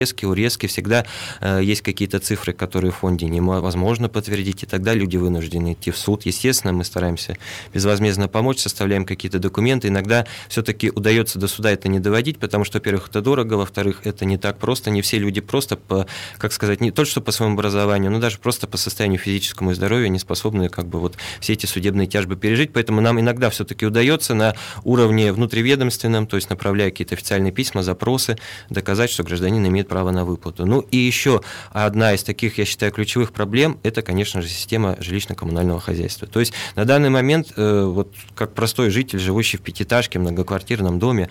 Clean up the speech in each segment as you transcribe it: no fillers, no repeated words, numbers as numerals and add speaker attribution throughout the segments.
Speaker 1: урезки, всегда есть какие-то цифры, которые в фонде невозможно подтвердить, и тогда люди вынуждены идти в суд. Естественно, мы стараемся безвозмездно помочь, составляем какие-то документы. Иногда все-таки удается до суда это не доводить, потому что, во-первых, это дорого, во-вторых, это не так просто. Не все люди просто, не то что по своему образованию, но даже просто по состоянию физическому и здоровью не способны все эти судебные тяжбы пережить. Поэтому нам иногда все-таки удается на уровне внутриведомственном, то есть направляя какие-то официальные письма, запросы, доказать, что гражданин имеет право на выплату. Ну и еще одна из таких, я считаю, ключевых проблем – это, конечно же, система жилищно-коммунального хозяйства. То есть на данный момент, как простой житель, живущий в пятиэтажке, многоквартирном доме,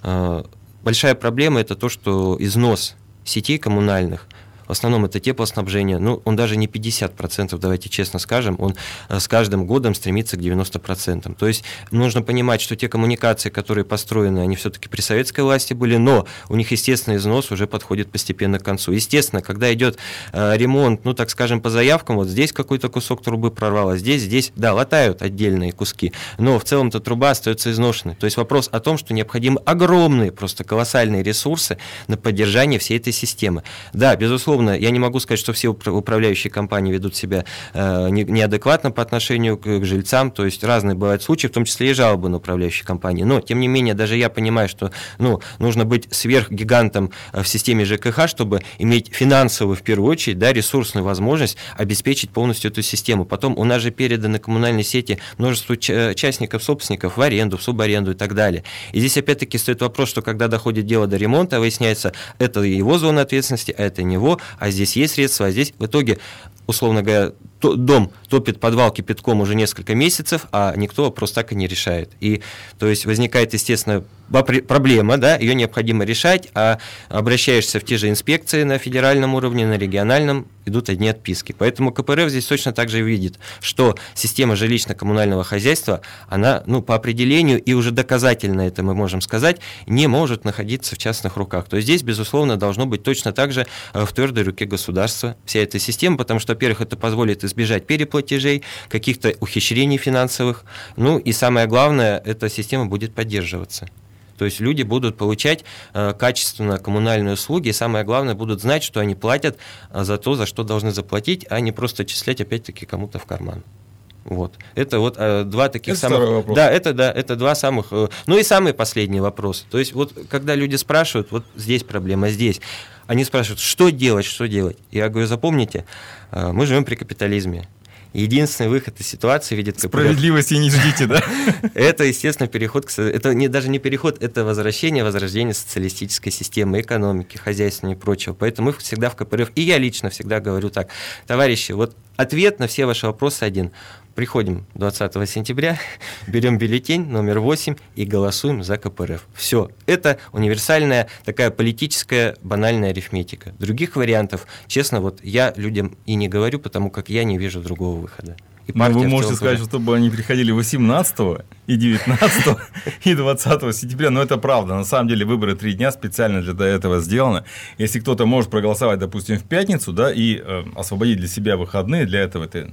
Speaker 1: большая проблема – это то, что износ сетей коммунальных, в основном это теплоснабжение, он даже не 50%, давайте честно скажем, он с каждым годом стремится к 90%. То есть нужно понимать, что те коммуникации, которые построены, они все-таки при советской власти были, но у них, естественно, износ уже подходит постепенно к концу. Естественно, когда идет ремонт, так скажем, по заявкам, вот здесь какой-то кусок трубы прорвало, здесь, да, латают отдельные куски, но в целом-то труба остается изношенной. То есть вопрос о том, что необходимы огромные, просто колоссальные ресурсы на поддержание всей этой системы. Да, безусловно, я не могу сказать, что все управляющие компании ведут себя неадекватно по отношению к жильцам, то есть разные бывают случаи, в том числе и жалобы на управляющие компании, но, тем не менее, даже я понимаю, что нужно быть сверхгигантом в системе ЖКХ, чтобы иметь финансовую, в первую очередь, ресурсную возможность обеспечить полностью эту систему. Потом у нас же переданы коммунальные сети множеству частников, собственников в аренду, в субаренду и так далее. И здесь опять-таки стоит вопрос, что когда доходит дело до ремонта, выясняется, это его зона ответственности, а это не его, а здесь есть средства, а здесь в итоге, условно говоря, дом топит подвал кипятком уже несколько месяцев, а никто просто так и не решает. И, то есть, возникает, естественно, проблема, ее необходимо решать, а обращаешься в те же инспекции на федеральном уровне, на региональном, идут одни отписки. Поэтому КПРФ здесь точно так же видит, что система жилищно-коммунального хозяйства, она, по определению, и уже доказательно это мы можем сказать, не может находиться в частных руках. То есть здесь, безусловно, должно быть точно так же в твердой руке государства вся эта система, потому что, во-первых, это позволит избежать переплатежей, каких-то ухищрений финансовых, и самое главное, эта система будет поддерживаться. То есть люди будут получать качественно коммунальные услуги, и самое главное, будут знать, что они платят за то, за что должны заплатить, а не просто отчислять опять-таки кому-то в карман. Вот. Это два таких самых... Это два самых... и самый последний вопрос. То есть когда люди спрашивают, здесь проблема, здесь, они спрашивают, что делать? Я говорю, запомните, мы живем при капитализме. Единственный выход из ситуации видит КПРФ.
Speaker 2: Справедливости не ждите, да?
Speaker 1: Это, естественно, переход, это даже не переход, это возрождение социалистической системы, экономики, хозяйства и прочего. Поэтому мы всегда в КПРФ, и я лично всегда говорю так, товарищи, ответ на все ваши вопросы один. Приходим 20 сентября, берем бюллетень номер 8 и голосуем за КПРФ. Все. Это универсальная такая политическая банальная арифметика. Других вариантов, честно, я людям и не говорю, потому как я не вижу другого выхода.
Speaker 2: Вы можете сказать, чтобы они приходили 18 и 19 и 20 сентября, но это правда. На самом деле выборы 3 дня специально для этого сделаны. Если кто-то может проголосовать, допустим, в пятницу, и освободить для себя выходные, для этого это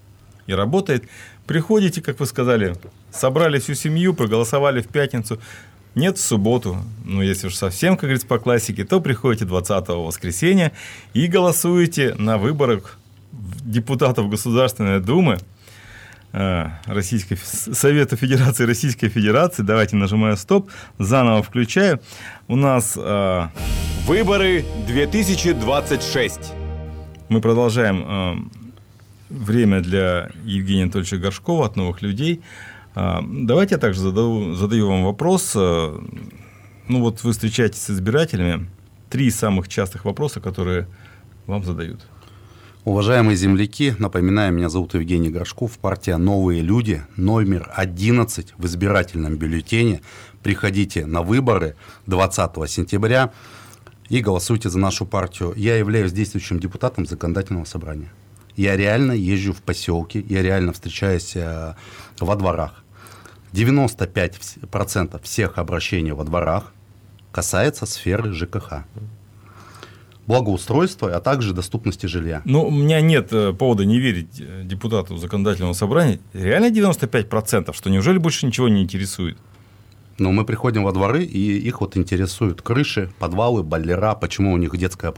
Speaker 2: и работает. Приходите, как вы сказали, собрали всю семью, проголосовали в пятницу. Нет, в субботу. Если уж совсем, как говорится, по классике, то приходите 20-го воскресенья и голосуете на выборах депутатов Государственной Думы Совета Федерации Российской Федерации. Давайте нажимаю «Стоп», заново включаю. У нас...
Speaker 3: Выборы 2026.
Speaker 2: Мы продолжаем... Время для Евгения Анатольевича Горшкова от «Новых людей». Давайте я также задаю вам вопрос. Вы встречаетесь с избирателями. 3 самых частых вопроса, которые вам задают.
Speaker 4: Уважаемые земляки, напоминаю, меня зовут Евгений Горшков, партия «Новые люди», номер 11 в избирательном бюллетене. Приходите на выборы 20 сентября и голосуйте за нашу партию. Я являюсь действующим депутатом законодательного собрания. Я реально езжу в поселки, я реально встречаюсь во дворах. 95% всех обращений во дворах касается сферы ЖКХ. Благоустройства, а также доступности жилья.
Speaker 2: У меня нет повода не верить депутату законодательного собрания. Реально 95%, что неужели больше ничего не интересует?
Speaker 4: Мы приходим во дворы, и их интересуют крыши, подвалы, бойлера, почему у них детская площадка